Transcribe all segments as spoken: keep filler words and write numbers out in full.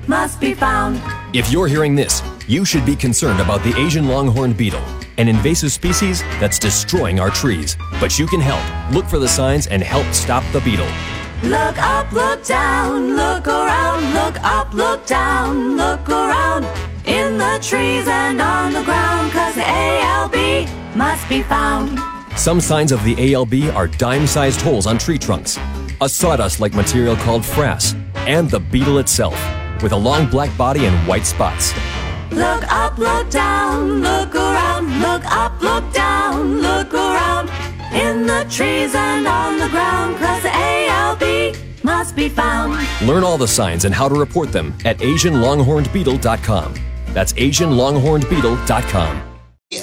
must be found. If you're hearing this, you should be concerned about the Asian longhorn beetle, an invasive species that's destroying our trees. But you can help. Look for the signs and help stop the beetle. Look up, look down, look around, look up, look down, look around, in the trees and on the ground, 'cause the A L B must be found. Some signs of the A L B are dime-sized holes on tree trunks, a sawdust-like material called frass, and the beetle itself, with a long black body and white spots. Look up, look down, look around, look up, look down, look around, in the trees and on the ground, 'cause the A L B must be found. Learn all the signs and how to report them at asian longhorned beetle dot com. That's asian longhorned beetle dot com. Yeah.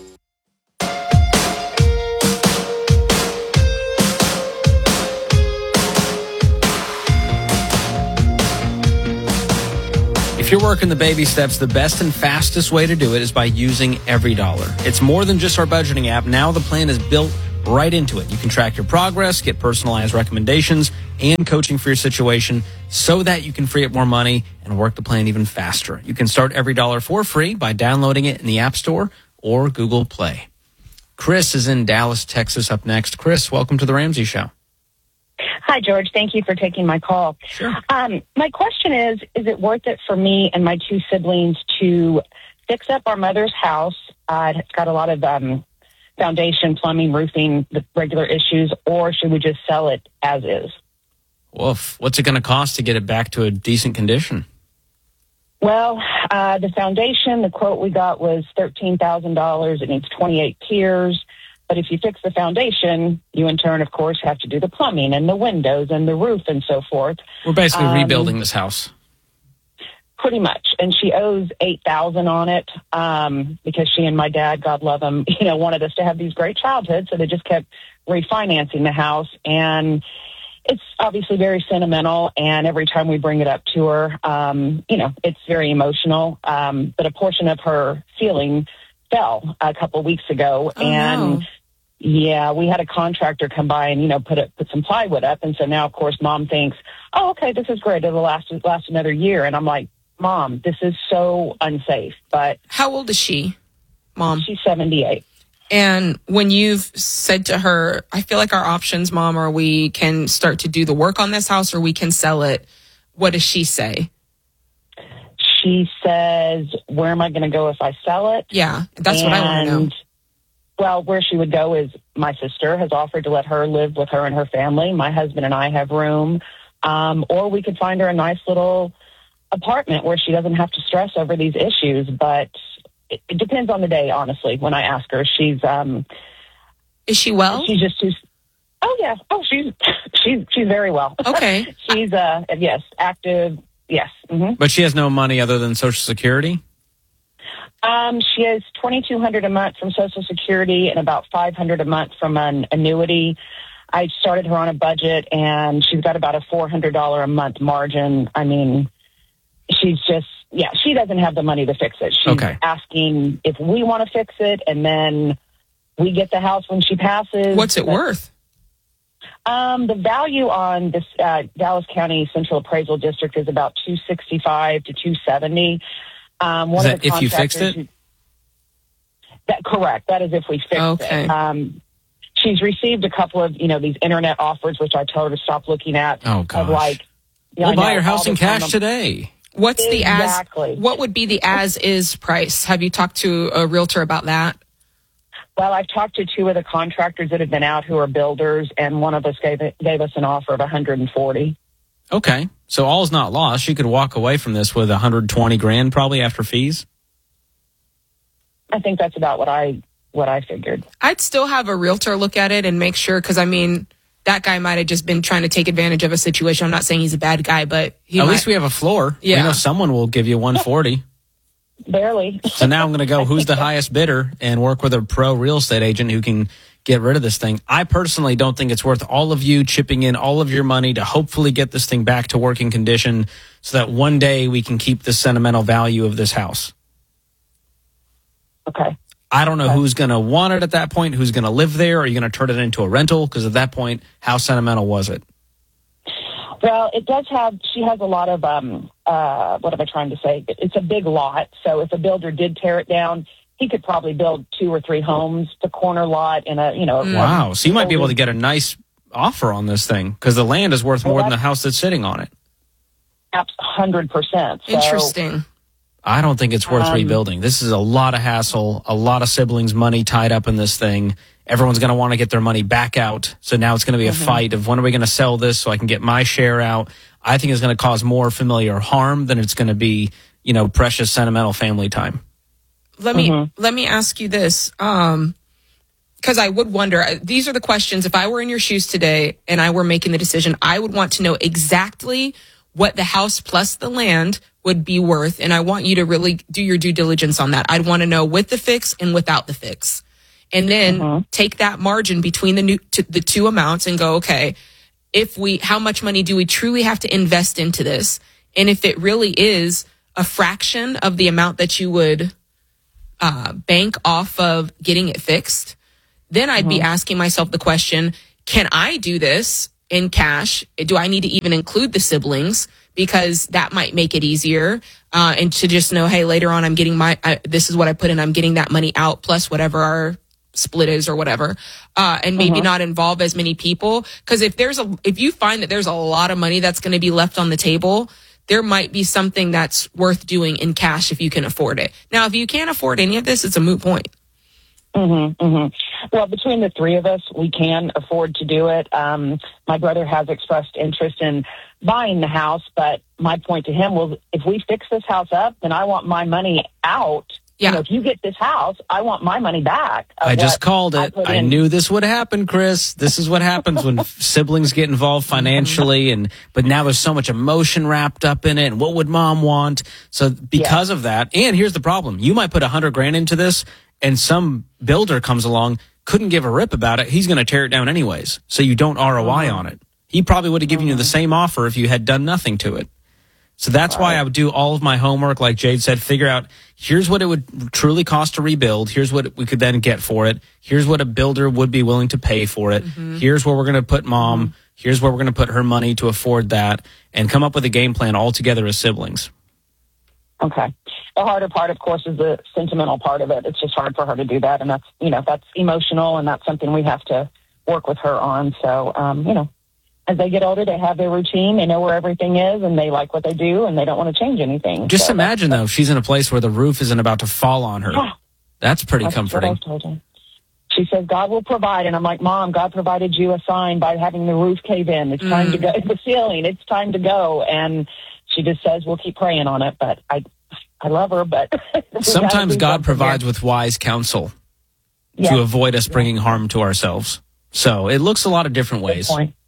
If you're working the baby steps, the best and fastest way to do it is by using EveryDollar. It's more than just our budgeting app. Now the plan is built right into it. You can track your progress, get personalized recommendations, and coaching for your situation so that you can free up more money and work the plan even faster. You can start EveryDollar for free by downloading it in the App Store or Google Play. Chris is in Dallas, Texas up next. Chris, welcome to The Ramsey Show. Hi, George. Thank you for taking my call. Sure. Um, my question is, is it worth it for me and my two siblings to fix up our mother's house? Uh, it's got a lot of um, foundation, plumbing, roofing, the regular issues, or should we just sell it as is? Woof. What's it going to cost to get it back to a decent condition? Well, uh, the foundation, the quote we got was thirteen thousand dollars. It needs twenty-eight tiers. But if you fix the foundation, you in turn, of course, have to do the plumbing and the windows and the roof and so forth. We're basically um, rebuilding this house. Pretty much. And she owes eight thousand dollars on it um, because she and my dad, God love them, you know, wanted us to have these great childhoods. So they just kept refinancing the house. And it's obviously very sentimental. And every time we bring it up to her, um, you know, it's very emotional. Um, but a portion of her ceiling fell a couple weeks ago. Oh, and no. Yeah, we had a contractor come by and, you know, put it, put some plywood up. And so now, of course, Mom thinks, oh, okay, this is great. It'll last, last another year. And I'm like, Mom, this is so unsafe. But how old is she, Mom? She's seventy-eight. And when you've said to her, I feel like our options, Mom, are we can start to do the work on this house or we can sell it, what does she say? She says, where am I going to go if I sell it? Yeah, that's and, what I want to know. Well, where she would go is my sister has offered to let her live with her and her family. My husband and I have room. Um, or we could find her a nice little apartment where she doesn't have to stress over these issues. But it, it depends on the day, honestly, when I ask her. She's... Um, is she well? She's just too... Oh, yeah. Oh, she's she's she's very well. Okay. She's, uh, yes, active. Yes. Mm-hmm. But she has no money other than Social Security? Um, she has twenty-two hundred dollars a month from Social Security and about five hundred dollars a month from an annuity. I started her on a budget, and she's got about a four hundred dollars a month margin. I mean, she's just, yeah, she doesn't have the money to fix it. She's okay. asking if we want to fix it, and then we get the house when she passes. What's it but, worth? Um, the value on this uh, Dallas County Central Appraisal District is about two sixty-five to two seventy. Um, one is of that the if you fixed it? Who, that correct. That is if we fixed okay. it. Um, she's received a couple of, you know, these internet offers, which I told her to stop looking at. Oh, gosh. Of like, you we'll know, buy your house in cash time. today. What's exactly. the as? What would be the as-is price? Have you talked to a realtor about that? Well, I've talked to two of the contractors that have been out who are builders, and one of us gave it, gave us an offer of one hundred forty. Okay, so all's not lost. She could walk away from this with one hundred twenty grand probably after fees. I think that's about what I what I figured. I'd still have a realtor look at it and make sure, because I mean, that guy might have just been trying to take advantage of a situation. I'm not saying he's a bad guy, but he at might... least we have a floor. Yeah, we know someone will give you one forty. Barely. So now I'm going to go, who's the highest bidder, and work with a pro real estate agent who can get rid of this thing. I personally don't think it's worth all of you chipping in all of your money to hopefully get this thing back to working condition so that one day we can keep the sentimental value of this house. Okay. I don't know okay. who's going to want it at that point, who's going to live there. Are you going to turn it into a rental? Because at that point, how sentimental was it? Well, it does have, she has a lot of, um, uh, what am I trying to say? It's a big lot. So if a builder did tear it down, he could probably build two or three homes, the corner lot in a, you know. Mm. Wow. So you might be able to get a nice offer on this thing because the land is worth well, more than the house that's sitting on it. one hundred percent. So, interesting. I don't think it's worth um, rebuilding. This is a lot of hassle, a lot of siblings' money tied up in this thing. Everyone's going to want to get their money back out. So now it's going to be a mm-hmm. fight of when are we going to sell this so I can get my share out. I think it's going to cause more familiar harm than it's going to be, you know, precious sentimental family time. Let me mm-hmm. let me ask you this, um, because I would wonder. These are the questions. If I were in your shoes today and I were making the decision, I would want to know exactly what the house plus the land would be worth, and I want you to really do your due diligence on that. I'd want to know with the fix and without the fix, and then mm-hmm. take that margin between the new to the two amounts and go, okay, if we, how much money do we truly have to invest into this, and if it really is a fraction of the amount that you would uh, bank off of getting it fixed, then I'd mm-hmm. be asking myself the question: can I do this in cash? Do I need to even include the siblings? Because that might make it easier. Uh, and to just know, hey, later on, I'm getting my, I, this is what I put in. I'm getting that money out plus whatever our split is or whatever. Uh, and maybe mm-hmm. not involve as many people. Cause if there's a, if you find that there's a lot of money that's going to be left on the table, there might be something that's worth doing in cash if you can afford it. Now, if you can't afford any of this, it's a moot point. Mm-hmm, mm-hmm. Well, between the three of us, we can afford to do it. Um, my brother has expressed interest in buying the house, but my point to him was, if we fix this house up, then I want my money out. Yeah. You know, if you get this house, I want my money back. I just called it. I, I knew this would happen, Chris. This is what happens when siblings get involved financially, and but now there's so much emotion wrapped up in it. And what would mom want? So because yeah. of that, and here's the problem: you might put a hundred grand into this, and some builder comes along, couldn't give a rip about it. He's going to tear it down anyways. So you don't R O I mm-hmm. on it. He probably would have given mm-hmm. you the same offer if you had done nothing to it. So that's right. why I would do all of my homework, like Jade said, figure out here's what it would truly cost to rebuild. Here's what we could then get for it. Here's what a builder would be willing to pay for it. Mm-hmm. Here's where we're going to put mom. Mm-hmm. Here's where we're going to put her money to afford that, and come up with a game plan all together as siblings. Okay. The harder part, of course, is the sentimental part of it. It's just hard for her to do that. And that's, you know, that's emotional, and that's something we have to work with her on. So, um, you know, as they get older, they have their routine. They know where everything is, and they like what they do, and they don't want to change anything. Just so imagine, though, if she's in a place where the roof isn't about to fall on her. Yeah. That's pretty that's comforting. What I told her. She says, God will provide. And I'm like, Mom, God provided you a sign by having the roof cave in. It's time mm. to go. The ceiling. It's time to go. And she just says, we'll keep praying on it. But I I love her, but... Sometimes God provides here. with wise counsel yeah. to avoid us bringing yeah. harm to ourselves. So it looks a lot of different ways.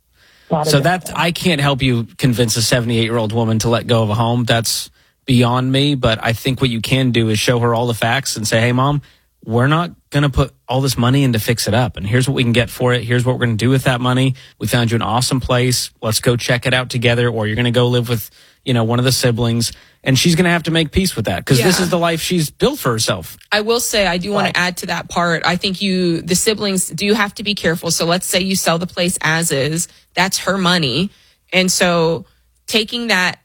So that I can't help you convince a seventy-eight-year-old woman to let go of a home. That's beyond me. But I think what you can do is show her all the facts and say, hey, Mom, we're not going to put all this money in to fix it up. And here's what we can get for it. Here's what we're going to do with that money. We found you an awesome place. Let's go check it out together. Or you're going to go live with, you know, one of the siblings. And she's going to have to make peace with that because yeah. this is the life she's built for herself. I will say, I do want to add to that part. I think you, the siblings do have to be careful. So let's say you sell the place as is. That's her money. And so taking that,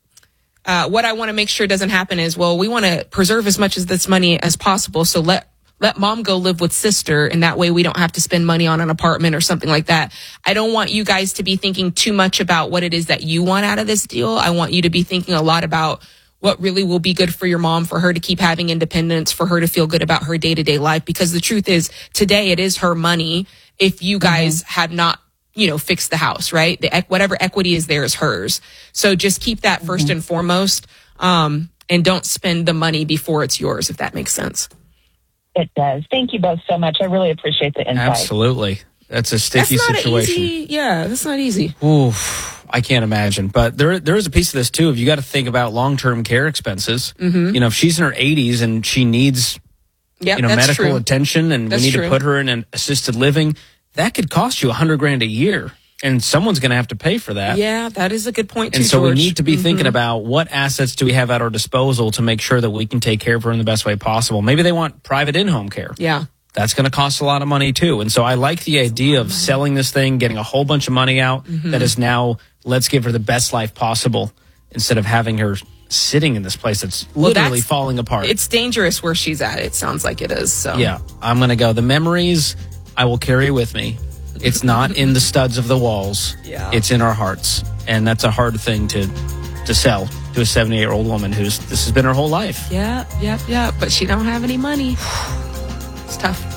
uh, what I want to make sure doesn't happen is, well, we want to preserve as much of this money as possible. So let, let mom go live with sister. And that way we don't have to spend money on an apartment or something like that. I don't want you guys to be thinking too much about what it is that you want out of this deal. I want you to be thinking a lot about what really will be good for your mom, for her to keep having independence, for her to feel good about her day-to-day life. Because the truth is, today it is her money. If you guys mm-hmm. had not, you know, fixed the house, right? The whatever equity is there is hers. So just keep that mm-hmm. first and foremost, um, and don't spend the money before it's yours, if that makes sense. It does. Thank you both so much. I really appreciate the insight. Absolutely. That's a sticky that's not situation. Easy, yeah, that's not easy. Oof, I can't imagine. But there, there is a piece of this, too. If you got to think about long-term care expenses, mm-hmm. you know, if she's in her eighties and she needs, yep, you know, medical true. attention and that's we need true. to put her in an assisted living, that could cost you a hundred grand a year. And someone's going to have to pay for that. Yeah, that is a good point, too, And so George. we need to be mm-hmm. thinking about what assets do we have at our disposal to make sure that we can take care of her in the best way possible. Maybe they want private in-home care. Yeah. that's going to cost a lot of money too. And so I like the idea of selling this thing, getting a whole bunch of money out mm-hmm. that is now, let's give her the best life possible instead of having her sitting in this place that's literally well, that's, falling apart. It's dangerous where she's at. It sounds like it is. So yeah, I'm going to go. The memories I will carry with me. It's not in the studs of the walls. Yeah. It's in our hearts. And that's a hard thing to to sell to a seventy-eight-year-old woman who's this has been her whole life. Yeah, yeah, yeah. But she don't have any money. It's tough.